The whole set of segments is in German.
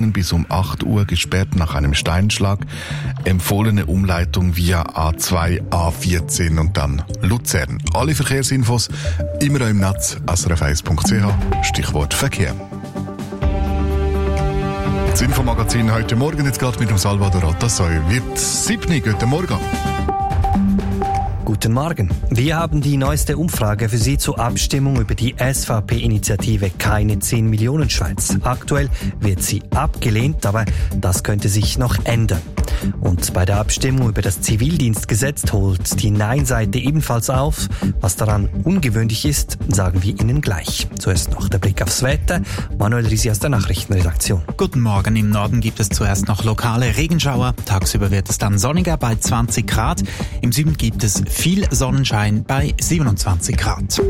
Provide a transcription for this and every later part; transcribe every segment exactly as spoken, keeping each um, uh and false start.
Region bis um acht Uhr gesperrt nach einem Steinschlag. Empfohlene Umleitung via A zwei, A vierzehn und dann Luzern. Alle Verkehrsinfos immer im Netz s r f eins punkt c h, Stichwort Verkehr. Das Infomagazin heute Morgen jetzt gerade mit dem Salvador Otasoy. Wird siebni, guten Morgen. Guten Morgen. Wir haben die neueste Umfrage für Sie zur Abstimmung über die S V P-Initiative Keine zehn Millionen Schweiz. Aktuell wird sie abgelehnt, aber das könnte sich noch ändern. Und bei der Abstimmung über das Zivildienstgesetz holt die Nein-Seite ebenfalls auf. Was daran ungewöhnlich ist, sagen wir Ihnen gleich. Zuerst noch der Blick aufs Wetter. Manuel Risi aus der Nachrichtenredaktion. Guten Morgen. Im Norden gibt es zuerst noch lokale Regenschauer. Tagsüber wird es dann sonniger bei zwanzig Grad. Im Süden gibt es viel Sonnenschein bei siebenundzwanzig Grad.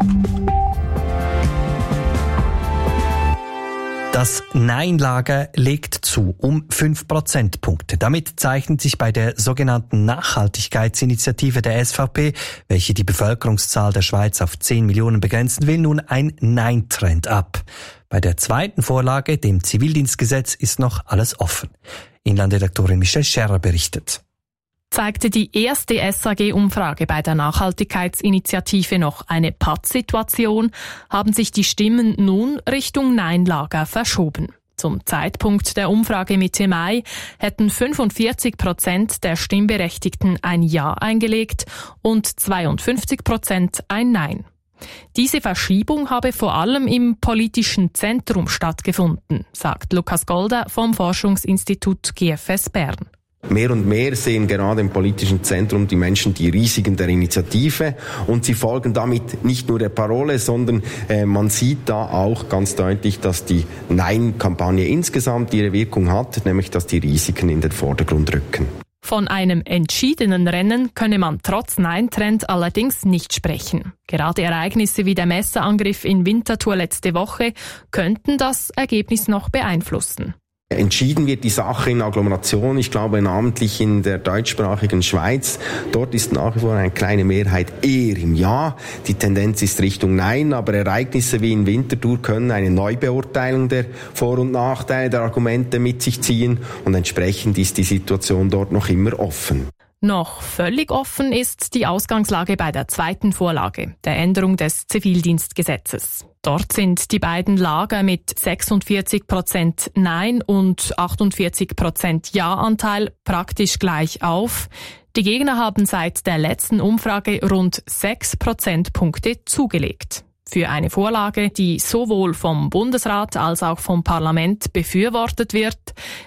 Das Nein-Lager legt zu um fünf Prozentpunkte. Damit zeichnet sich bei der sogenannten Nachhaltigkeitsinitiative der S V P, welche die Bevölkerungszahl der Schweiz auf zehn Millionen begrenzen will, nun ein Nein-Trend ab. Bei der zweiten Vorlage, dem Zivildienstgesetz, ist noch alles offen. Inlandredaktorin Michelle Scherrer berichtet. Zeigte die erste S A G-Umfrage bei der Nachhaltigkeitsinitiative noch eine Pattsituation, haben sich die Stimmen nun Richtung Nein-Lager verschoben. Zum Zeitpunkt der Umfrage Mitte Mai hätten fünfundvierzig Prozent der Stimmberechtigten ein Ja eingelegt und zweiundfünfzig Prozent ein Nein. Diese Verschiebung habe vor allem im politischen Zentrum stattgefunden, sagt Lukas Golder vom Forschungsinstitut G F S Bern. Mehr und mehr sehen gerade im politischen Zentrum die Menschen die Risiken der Initiative und sie folgen damit nicht nur der Parole, sondern äh, man sieht da auch ganz deutlich, dass die Nein-Kampagne insgesamt ihre Wirkung hat, nämlich dass die Risiken in den Vordergrund rücken. Von einem entschiedenen Rennen könne man trotz Nein-Trend allerdings nicht sprechen. Gerade Ereignisse wie der Messerangriff in Winterthur letzte Woche könnten das Ergebnis noch beeinflussen. Entschieden wird die Sache in Agglomeration, ich glaube namentlich in der deutschsprachigen Schweiz. Dort ist nach wie vor eine kleine Mehrheit eher im Ja. Die Tendenz ist Richtung Nein, aber Ereignisse wie in Winterthur können eine Neubeurteilung der Vor- und Nachteile der Argumente mit sich ziehen und entsprechend ist die Situation dort noch immer offen. Noch völlig offen ist die Ausgangslage bei der zweiten Vorlage, der Änderung des Zivildienstgesetzes. Dort sind die beiden Lager mit sechsundvierzig Prozent Nein und achtundvierzig Prozent Ja-Anteil praktisch gleich auf. Die Gegner haben seit der letzten Umfrage rund sechs Prozentpunkte zugelegt. Für eine Vorlage, die sowohl vom Bundesrat als auch vom Parlament befürwortet wird,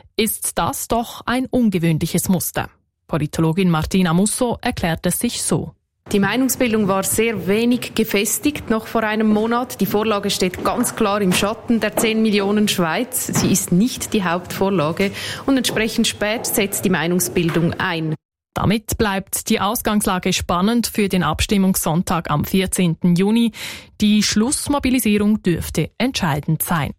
ist das doch ein ungewöhnliches Muster. Politologin Martina Musso erklärt es sich so. Die Meinungsbildung war sehr wenig gefestigt noch vor einem Monat. Die Vorlage steht ganz klar im Schatten der zehn Millionen Schweiz. Sie ist nicht die Hauptvorlage und entsprechend spät setzt die Meinungsbildung ein. Damit bleibt die Ausgangslage spannend für den Abstimmungssonntag am vierzehnten Juni. Die Schlussmobilisierung dürfte entscheidend sein.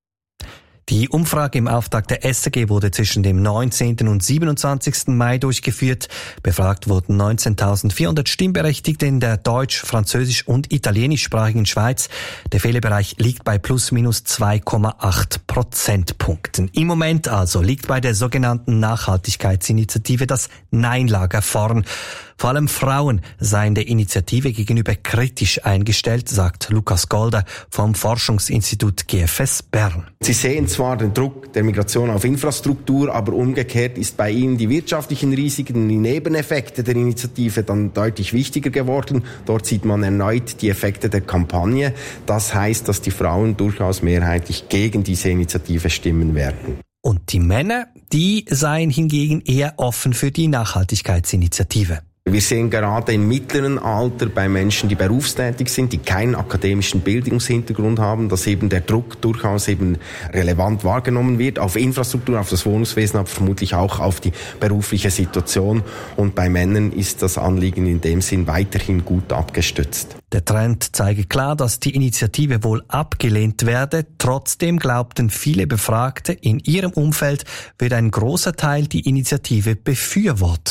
Die Umfrage im Auftakt der S A G wurde zwischen dem neunzehnten und siebenundzwanzigsten Mai durchgeführt. Befragt wurden neunzehntausendvierhundert Stimmberechtigte in der deutsch-, französisch- und italienischsprachigen Schweiz. Der Fehlerbereich liegt bei plus minus zwei Komma acht Prozentpunkten. Im Moment also liegt bei der sogenannten Nachhaltigkeitsinitiative das Nein-Lager vorn. Vor allem Frauen seien der Initiative gegenüber kritisch eingestellt, sagt Lukas Golder vom Forschungsinstitut G F S Bern. Sie sehen zwar den Druck der Migration auf Infrastruktur, aber umgekehrt ist bei ihnen die wirtschaftlichen Risiken, die Nebeneffekte der Initiative dann deutlich wichtiger geworden. Dort sieht man erneut die Effekte der Kampagne. Das heißt, dass die Frauen durchaus mehrheitlich gegen diese Initiative stimmen werden. Und die Männer, die seien hingegen eher offen für die Nachhaltigkeitsinitiative. Wir sehen gerade im mittleren Alter bei Menschen, die berufstätig sind, die keinen akademischen Bildungshintergrund haben, dass eben der Druck durchaus eben relevant wahrgenommen wird auf Infrastruktur, auf das Wohnungswesen, aber vermutlich auch auf die berufliche Situation. Und bei Männern ist das Anliegen in dem Sinn weiterhin gut abgestützt. Der Trend zeige klar, dass die Initiative wohl abgelehnt werde. Trotzdem glaubten viele Befragte, in ihrem Umfeld würde ein großer Teil die Initiative befürworten.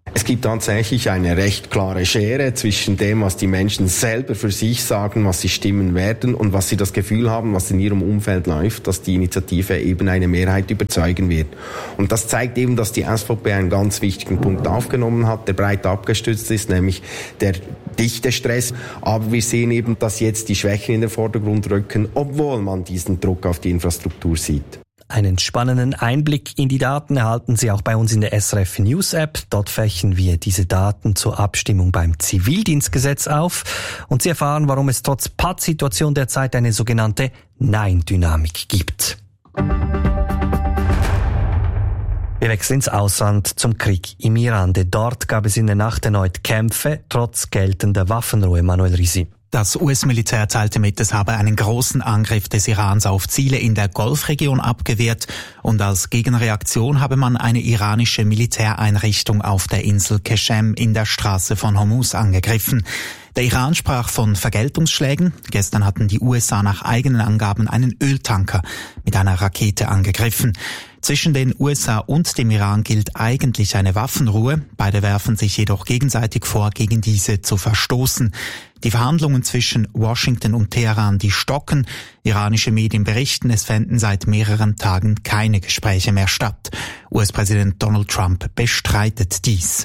Es gibt tatsächlich eine recht klare Schere zwischen dem, was die Menschen selber für sich sagen, was sie stimmen werden und was sie das Gefühl haben, was in ihrem Umfeld läuft, dass die Initiative eben eine Mehrheit überzeugen wird. Und das zeigt eben, dass die S V P einen ganz wichtigen Punkt aufgenommen hat, der breit abgestützt ist, nämlich der dichte Stress. Aber wir sehen eben, dass jetzt die Schwächen in den Vordergrund rücken, obwohl man diesen Druck auf die Infrastruktur sieht. Einen spannenden Einblick in die Daten erhalten Sie auch bei uns in der S R F News App. Dort fächen wir diese Daten zur Abstimmung beim Zivildienstgesetz auf und Sie erfahren, warum es trotz Pattsituation derzeit eine sogenannte Nein-Dynamik gibt. Wir wechseln ins Ausland zum Krieg im Iran. Denn dort gab es in der Nacht erneut Kämpfe, trotz geltender Waffenruhe. Manuel Risi. Das U S-Militär teilte mit, es habe einen großen Angriff des Irans auf Ziele in der Golfregion abgewehrt und als Gegenreaktion habe man eine iranische Militäreinrichtung auf der Insel Qeshem in der Straße von Hormuz angegriffen. Der Iran sprach von Vergeltungsschlägen. Gestern hatten die U S A nach eigenen Angaben einen Öltanker mit einer Rakete angegriffen. Zwischen den U S A und dem Iran gilt eigentlich eine Waffenruhe. Beide werfen sich jedoch gegenseitig vor, gegen diese zu verstoßen. Die Verhandlungen zwischen Washington und Teheran, die stocken. Iranische Medien berichten, es fänden seit mehreren Tagen keine Gespräche mehr statt. U S-Präsident Donald Trump bestreitet dies.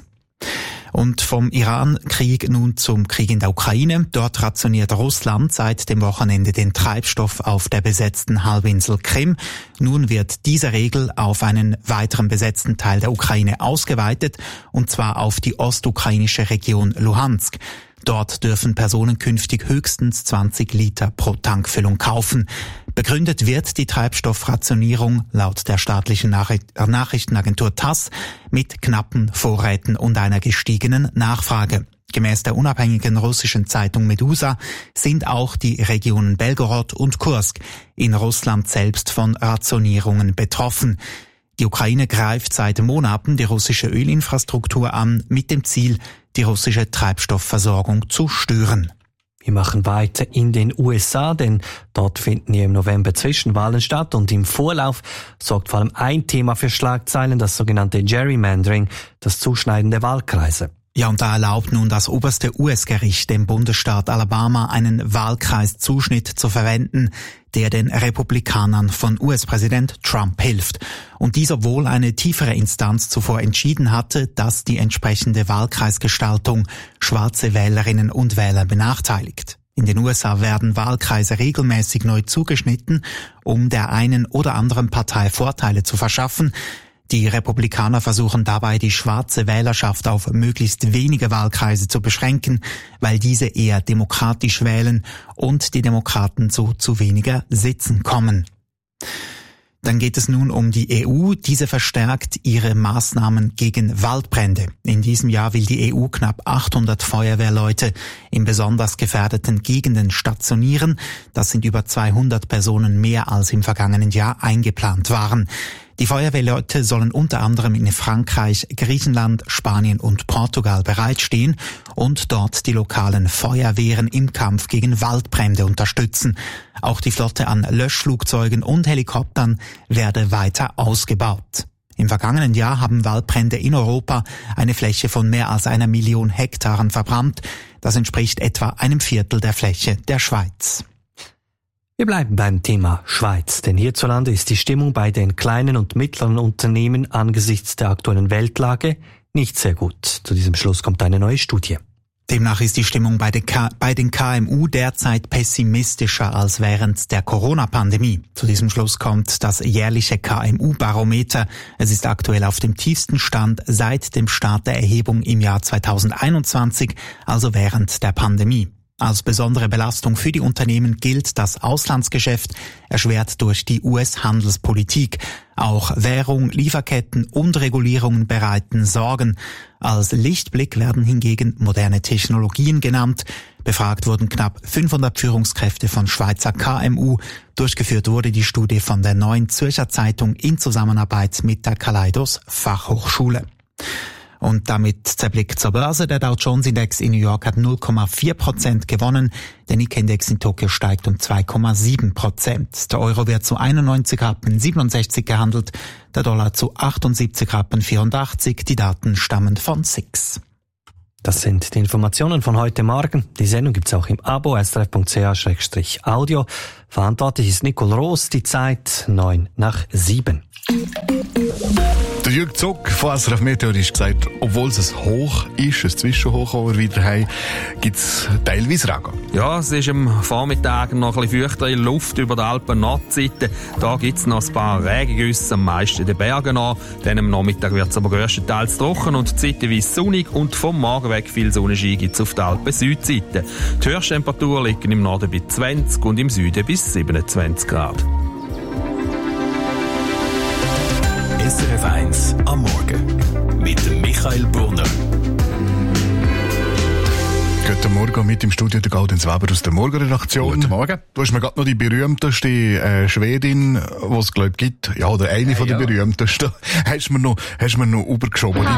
Und vom Iran-Krieg nun zum Krieg in der Ukraine. Dort rationiert Russland seit dem Wochenende den Treibstoff auf der besetzten Halbinsel Krim. Nun wird diese Regel auf einen weiteren besetzten Teil der Ukraine ausgeweitet, und zwar auf die ostukrainische Region Luhansk. Dort dürfen Personen künftig höchstens zwanzig Liter pro Tankfüllung kaufen. Begründet wird die Treibstoffrationierung laut der staatlichen Nachrichtenagentur TASS mit knappen Vorräten und einer gestiegenen Nachfrage. Gemäß der unabhängigen russischen Zeitung Medusa sind auch die Regionen Belgorod und Kursk in Russland selbst von Rationierungen betroffen. Die Ukraine greift seit Monaten die russische Ölinfrastruktur an, mit dem Ziel, die russische Treibstoffversorgung zu stören. Wir machen weiter in den U S A, denn dort finden ja im November Zwischenwahlen statt und im Vorlauf sorgt vor allem ein Thema für Schlagzeilen, das sogenannte Gerrymandering, das Zuschneiden der Wahlkreise. Ja, und da erlaubt nun das oberste U S-Gericht dem Bundesstaat Alabama einen Wahlkreiszuschnitt zu verwenden, der den Republikanern von U S-Präsident Trump hilft. Und dies, obwohl eine tiefere Instanz zuvor entschieden hatte, dass die entsprechende Wahlkreisgestaltung schwarze Wählerinnen und Wähler benachteiligt. In den U S A werden Wahlkreise regelmäßig neu zugeschnitten, um der einen oder anderen Partei Vorteile zu verschaffen. Die Republikaner versuchen dabei, die schwarze Wählerschaft auf möglichst wenige Wahlkreise zu beschränken, weil diese eher demokratisch wählen und die Demokraten so zu weniger Sitzen kommen. Dann geht es nun um die E U. Diese verstärkt ihre Maßnahmen gegen Waldbrände. In diesem Jahr will die E U knapp achthundert Feuerwehrleute in besonders gefährdeten Gegenden stationieren. Das sind über zweihundert Personen mehr als im vergangenen Jahr eingeplant waren. Die Feuerwehrleute sollen unter anderem in Frankreich, Griechenland, Spanien und Portugal bereitstehen und dort die lokalen Feuerwehren im Kampf gegen Waldbrände unterstützen. Auch die Flotte an Löschflugzeugen und Helikoptern werde weiter ausgebaut. Im vergangenen Jahr haben Waldbrände in Europa eine Fläche von mehr als einer Million Hektaren verbrannt. Das entspricht etwa einem Viertel der Fläche der Schweiz. Wir bleiben beim Thema Schweiz, denn hierzulande ist die Stimmung bei den kleinen und mittleren Unternehmen angesichts der aktuellen Weltlage nicht sehr gut. Zu diesem Schluss kommt eine neue Studie. Demnach ist die Stimmung bei den, K- bei den K M U derzeit pessimistischer als während der Corona-Pandemie. Zu diesem Schluss kommt das jährliche K M U-Barometer. Es ist aktuell auf dem tiefsten Stand seit dem Start der Erhebung im Jahr zweitausendeinundzwanzig, also während der Pandemie. Als besondere Belastung für die Unternehmen gilt das Auslandsgeschäft, erschwert durch die U S-Handelspolitik. Auch Währung, Lieferketten und Regulierungen bereiten Sorgen. Als Lichtblick werden hingegen moderne Technologien genannt. Befragt wurden knapp fünfhundert Führungskräfte von Schweizer K M U. Durchgeführt wurde die Studie von der Neuen Zürcher Zeitung in Zusammenarbeit mit der Kaleidos Fachhochschule. Und damit der Blick zur Börse. Der Dow Jones Index in New York hat null Komma vier Prozent gewonnen. Der Nikkei-Index in Tokio steigt um zwei Komma sieben Prozent. Der Euro wird zu einundneunzig Rappen siebenundsechzig gehandelt, der Dollar zu achtundsiebzig Rappen vierundachtzig. Die Daten stammen von S I X. Das sind die Informationen von heute Morgen. Die Sendung gibt's auch im Abo s r f punkt c h slash audio. Verantwortlich ist Nicole Roos. Die Zeit neun nach sieben. Der Jürg Zuck von S R F Meteor hat gesagt, obwohl es hoch ist, ein Zwischenhoch, aber wieder heim, gibt es teilweise Regen. Ja, es ist am Vormittag noch ein bisschen feuchter in der Luft über der Alpen-Nordseite. Da gibt es noch ein paar Regengüsse, am meisten in den Bergen an. Dann am Nachmittag wird es aber grösstenteils trocken und zeitweise sonnig und vom Morgen weg viel Sonnenschein gibt es auf der Alpen-Südseite. Die Höchsttemperaturen liegen im Norden bei zwanzig und im Süden bis siebenundzwanzig Grad. S R F eins am Morgen mit dem Michael Brunner. Guten Morgen, mit im Studio der Gaudenz Weber aus der Morgenredaktion. Guten Morgen. Du hast mir gerade noch die berühmteste äh, Schwedin, die es glaube gibt, ja, oder eine äh, von den ja. berühmtesten, hast du mir noch, hast mir noch übergeschoben.